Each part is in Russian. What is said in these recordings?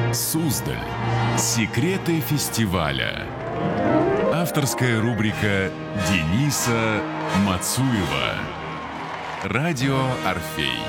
Суздаль. Секреты фестиваля. Авторская рубрика Дениса Мацуева. Радио Орфей.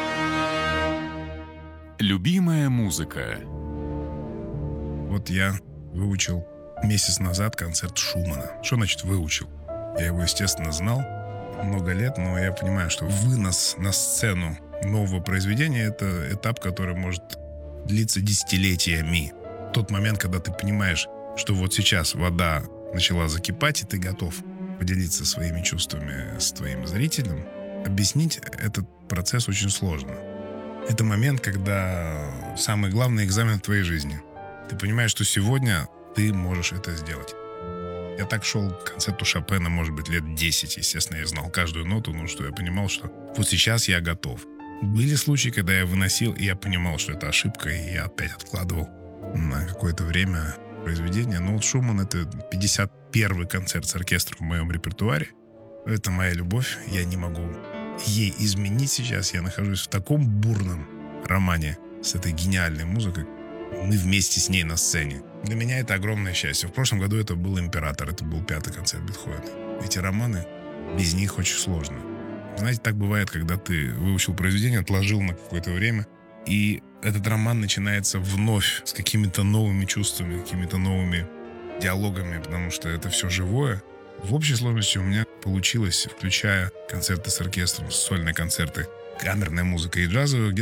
Любимая музыка. Вот я выучил месяц назад концерт Шумана. Что значит выучил? Я его, естественно, знал много лет, но я понимаю, что вынос на сцену нового произведения — это этап, который может длиться десятилетиями. Тот момент, когда ты понимаешь, что вот сейчас вода начала закипать, и ты готов поделиться своими чувствами с твоим зрителем, объяснить этот процесс очень сложно. Это момент, когда самый главный экзамен в твоей жизни. Ты понимаешь, что сегодня ты можешь это сделать. Я так шел к концерту Шопена, может быть, лет 10. Естественно, я знал каждую ноту, но что я понимал, что вот сейчас я готов. Были случаи, когда я выносил, и я понимал, что это ошибка, и я опять откладывал на какое-то время произведение. Но вот Шуман — это 51-й концерт с оркестром в моем репертуаре. Это моя любовь. Я не могу ей изменить сейчас. Я нахожусь в таком бурном романе с этой гениальной музыкой. Мы вместе с ней на сцене. Для меня это огромное счастье. В прошлом году это был «Император», это был 5-й концерт Бетховена. Эти романы, без них очень сложно. Знаете, так бывает, когда ты выучил произведение, отложил на какое-то время, и этот роман начинается вновь с какими-то новыми чувствами, какими-то новыми диалогами, потому что это все живое. В общей сложности у меня получилось, включая концерты с оркестром, сольные концерты, камерная музыка и джазовая,